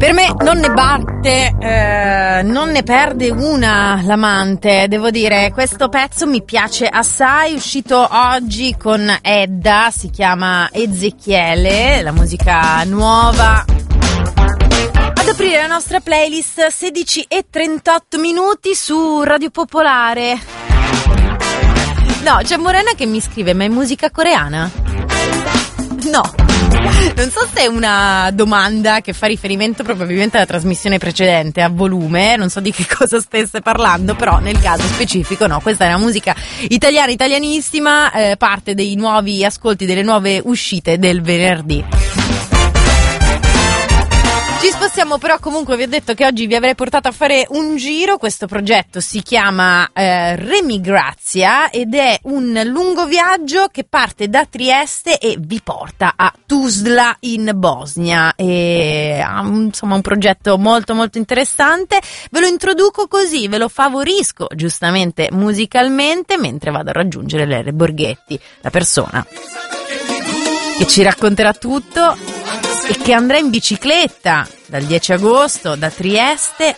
Per me non ne batte, non ne perde una l'amante, devo dire. Questo pezzo mi piace assai, uscito oggi con Edda, si chiama Ezechiele, la musica nuova. Ad aprire la nostra playlist 16:38 su Radio Popolare. No, c'è Morena che mi scrive, ma è musica coreana? No, non so se è una domanda che fa riferimento probabilmente alla trasmissione precedente a volume, non so di che cosa stesse parlando, però nel caso specifico no, questa è una musica italiana, italianissima, parte dei nuovi ascolti, delle nuove uscite del venerdì. Ci spostiamo però, comunque vi ho detto che oggi vi avrei portato a fare un giro. Questo progetto si chiama Remigrazia ed è un lungo viaggio che parte da Trieste e vi porta a Tuzla in Bosnia. E insomma un progetto molto molto interessante. Ve lo introduco così, ve lo favorisco giustamente musicalmente mentre vado a raggiungere Lele Borghetti, la persona che ci racconterà tutto e che andrà in bicicletta dal 10 agosto da Trieste